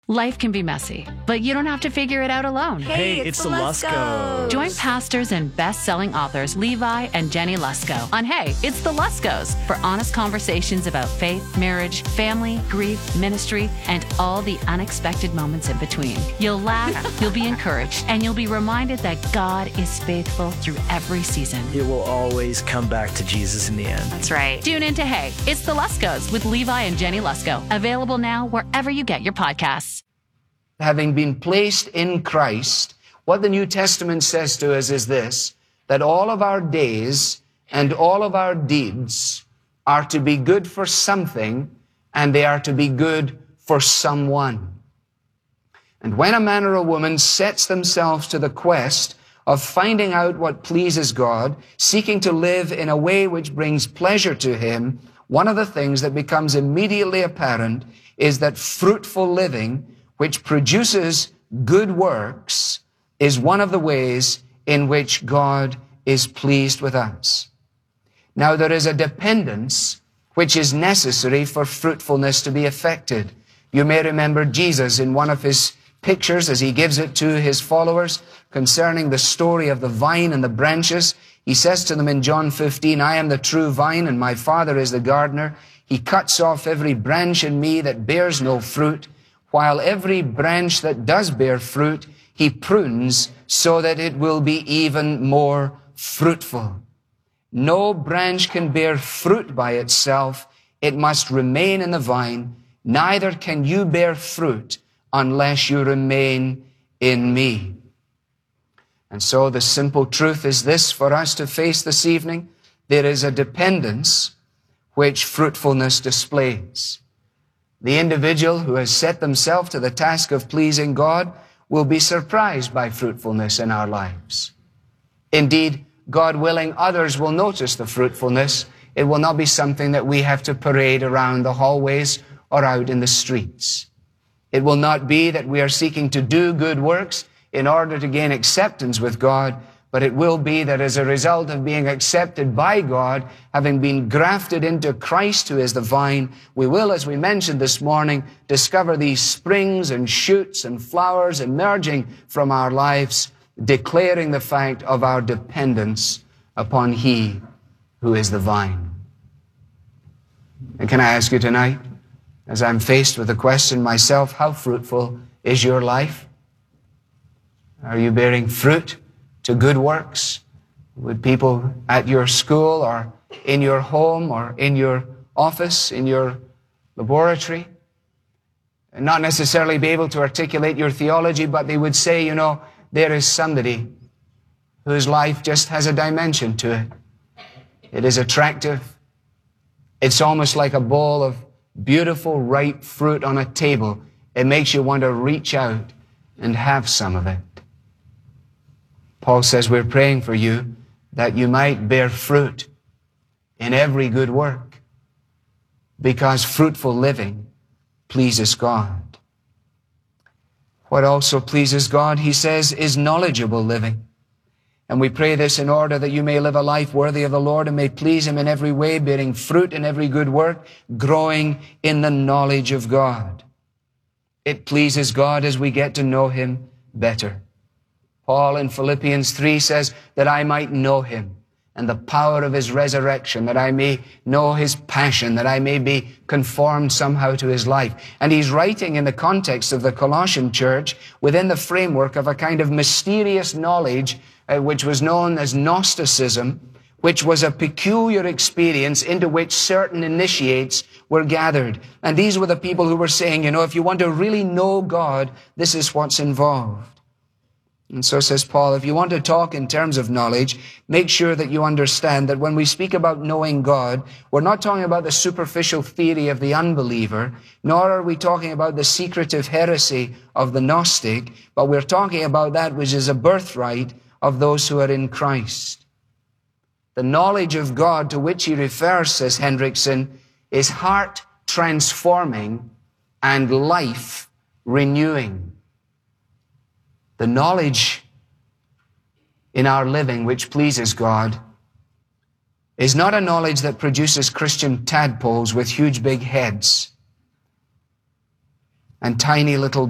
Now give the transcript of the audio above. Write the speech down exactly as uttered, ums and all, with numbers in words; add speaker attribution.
Speaker 1: Life can be messy, but you don't have to figure it out alone.
Speaker 2: Hey, it's, it's the Luskos.
Speaker 1: Join pastors and best-selling authors Levi and Jenny Lusko on Hey, It's the Luskos for honest conversations about faith, marriage, family, grief, ministry, and all the unexpected moments in between. You'll laugh, you'll be encouraged, and you'll be reminded that God is faithful through every season.
Speaker 2: It will always come back to Jesus in the end.
Speaker 1: That's right. Tune in to Hey, It's the Luskos with Levi and Jenny Lusko. Available now wherever you get your podcasts.
Speaker 3: Having been placed in Christ, what the New Testament says to us is this, that all of our days and all of our deeds are to be good for something, and they are to be good for someone. And when a man or a woman sets themselves to the quest of finding out what pleases God, seeking to live in a way which brings pleasure to Him, one of the things that becomes immediately apparent is that fruitful living, which produces good works, is one of the ways in which God is pleased with us. Now, there is a dependence which is necessary for fruitfulness to be effected. You may remember Jesus in one of his pictures as he gives it to his followers concerning the story of the vine and the branches. He says to them in John fifteen, I am the true vine and my Father is the gardener. He cuts off every branch in me that bears no fruit, while every branch that does bear fruit, He prunes so that it will be even more fruitful. No branch can bear fruit by itself. It must remain in the vine. Neither can you bear fruit unless you remain in me. And so the simple truth is this for us to face this evening. There is a dependence which fruitfulness displays. The individual who has set themselves to the task of pleasing God will be surprised by fruitfulness in our lives. Indeed, God willing, others will notice the fruitfulness. It will not be something that we have to parade around the hallways or out in the streets. It will not be that we are seeking to do good works in order to gain acceptance with God, but it will be that as a result of being accepted by God, having been grafted into Christ who is the vine, we will, as we mentioned this morning, discover these springs and shoots and flowers emerging from our lives, declaring the fact of our dependence upon He who is the vine. And can I ask you tonight, as I'm faced with the question myself, how fruitful is your life? Are you bearing fruit to good works? Would people at your school or in your home or in your office, in your laboratory, not necessarily be able to articulate your theology, but they would say, you know, there is somebody whose life just has a dimension to it. It is attractive. It's almost like a bowl of beautiful, ripe fruit on a table. It makes you want to reach out and have some of it. Paul says we're praying for you that you might bear fruit in every good work, because fruitful living pleases God. What also pleases God, he says, is knowledgeable living. And we pray this in order that you may live a life worthy of the Lord and may please Him in every way, bearing fruit in every good work, growing in the knowledge of God. It pleases God as we get to know Him better. Paul in Philippians three says that I might know Him and the power of His resurrection, that I may know His passion, that I may be conformed somehow to His life. And he's writing in the context of the Colossian church within the framework of a kind of mysterious knowledge uh, which was known as Gnosticism, which was a peculiar experience into which certain initiates were gathered. And these were the people who were saying, you know, if you want to really know God, this is what's involved. And so says Paul, if you want to talk in terms of knowledge, make sure that you understand that when we speak about knowing God, we're not talking about the superficial theory of the unbeliever, nor are we talking about the secretive heresy of the Gnostic, but we're talking about that which is a birthright of those who are in Christ. The knowledge of God to which he refers, says Hendrickson, is heart transforming and life renewing. The knowledge in our living which pleases God is not a knowledge that produces Christian tadpoles with huge big heads and tiny little